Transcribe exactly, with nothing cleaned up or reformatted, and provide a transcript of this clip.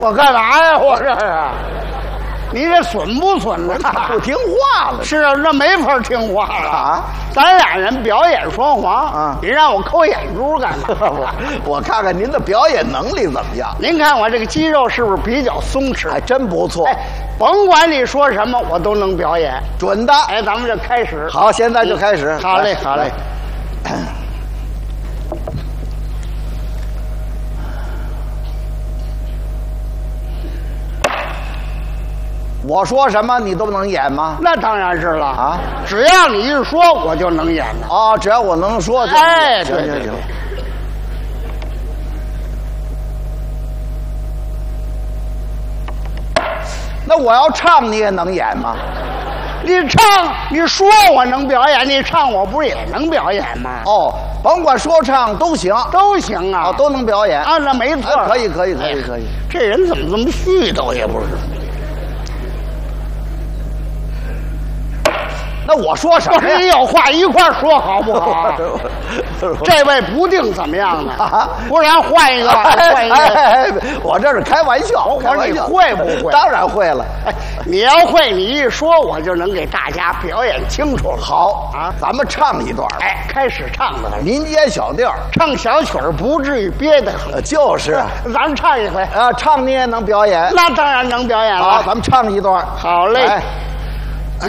我干嘛呀？我这是，你这损不损呢？ 不听话了。 是啊，这没法听话了啊！ 咱俩人表演双簧啊， 你让我抠眼珠干嘛？ 我我看看您的表演能力怎么样？ 您看我这个肌肉是不是比较松弛？ 还真不错。 哎，甭管你说什么，我都能表演， 准的。 哎，咱们就开始。 好，现在就开始。 好嘞，好嘞。 我说什么你都能演吗？ 那当然是了啊！ 只要你一说，我就能演了。 哦，只要我能说就。 哎， 行行行。那我要唱你也能演吗？ 你唱，你说我能表演，你唱我不是也能表演吗？ 哦，甭管说唱都行， 都行啊， 哦，都能表演啊，那没错， 可以可以可以可以。 这人怎么这么絮叨也不是？ 那我说什么呀？ 你有话一块说好不好？这位不定怎么样呢， 啊、 不然换一个，换一个。 哎哎哎、我这是开玩笑， 我说你会不会？ 当然会了。 哎，你要会，你一说，我就能给大家表演清楚了。 好啊， 咱们唱一段。 哎，开始唱了， 民间小调， 唱小曲儿不至于憋得很。 呃、就是， 咱们唱一回啊，唱你也能表演， 那当然能表演了。 好，咱们唱一段。 好嘞。 哎